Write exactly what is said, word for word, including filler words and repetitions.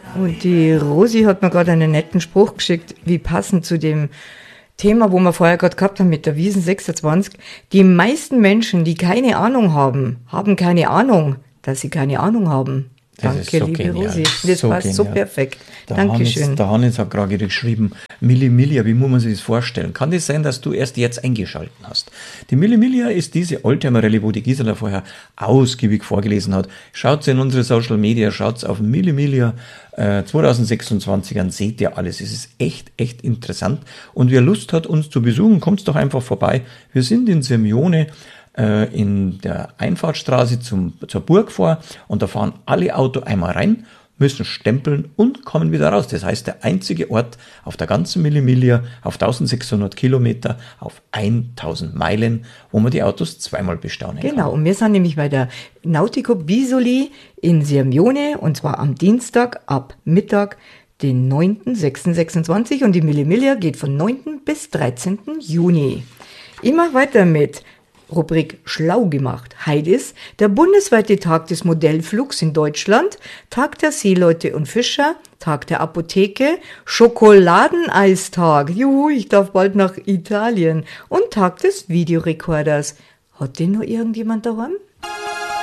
Und die Rosi hat mir gerade einen netten Spruch geschickt, wie passend zu dem Thema, wo wir vorher gerade gehabt haben mit der Wiesn sechsundzwanzig. Die meisten Menschen, die keine Ahnung haben, haben keine Ahnung, dass sie keine Ahnung haben. Das Danke, so liebe genial. Rosi. Das so passt genial. so perfekt. Der Dankeschön. Hannes, der Hannes hat gerade geschrieben, Milli Millia, wie muss man sich das vorstellen? Kann das sein, dass du erst jetzt eingeschalten hast? Die Milli Millia ist diese Oldtimer-Rallye, wo die Gisela vorher ausgiebig vorgelesen hat. Schaut in unsere Social Media, schaut auf Milli Millia äh, zwanzig sechsundzwanzig an, seht ihr alles. Es ist echt, echt interessant. Und wer Lust hat, uns zu besuchen, kommt doch einfach vorbei. Wir sind in Sirmione in der Einfahrtstraße zum, zur Burg vor und da fahren alle Autos einmal rein, müssen stempeln und kommen wieder raus. Das heißt, der einzige Ort auf der ganzen Milli Millia, auf tausendsechshundert Kilometer, auf tausend Meilen, wo man die Autos zweimal bestaunen kann. Genau, und wir sind nämlich bei der Nautico Bisoli in Sirmione und zwar am Dienstag ab Mittag, den neunten sechsten sechsundzwanzig und die Milli Millia geht von neunten bis dreizehnten Juni. Immer weiter mit Rubrik Schlau gemacht. Heute ist der bundesweite Tag des Modellflugs in Deutschland, Tag der Seeleute und Fischer, Tag der Apotheke, Schokoladeneistag, juhu, ich darf bald nach Italien und Tag des Videorekorders. Hat den noch irgendjemand daheim?